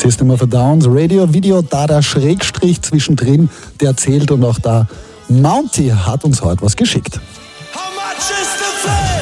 System of a Downs, Radio, Video, da der Schrägstrich zwischendrin, der zählt und auch da Mounty hat uns heute was geschickt. How much is the fame?